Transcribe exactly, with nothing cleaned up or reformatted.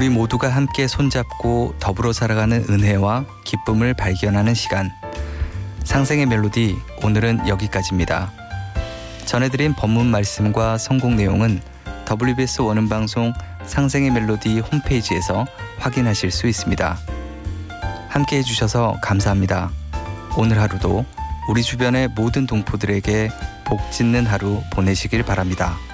우리 모두가 함께 손잡고 더불어 살아가는 은혜와 기쁨을 발견하는 시간. 상생의 멜로디, 오늘은 여기까지입니다. 전해드린 본문 말씀과 선곡 내용은 더블유비에스 원음방송 상생의 멜로디 홈페이지에서 확인하실 수 있습니다. 함께 해주셔서 감사합니다. 오늘 하루도 우리 주변의 모든 동포들에게 복 짓는 하루 보내시길 바랍니다.